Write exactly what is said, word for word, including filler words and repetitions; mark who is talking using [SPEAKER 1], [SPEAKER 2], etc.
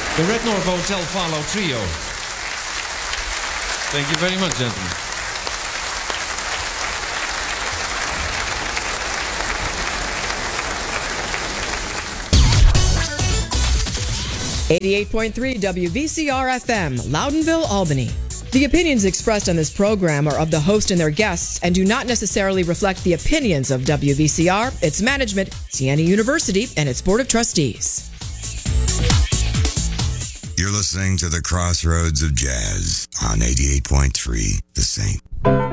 [SPEAKER 1] The Red North Hotel Falo Trio. Thank you very much, gentlemen.
[SPEAKER 2] eighty-eight point three W V C R F M, Loudonville, Albany. The opinions expressed on this program are of the host and their guests and do not necessarily reflect the opinions of W V C R, its management, Siena University, and its Board of Trustees.
[SPEAKER 3] You're listening to the Crossroads of Jazz on eighty-eight point three The Saint.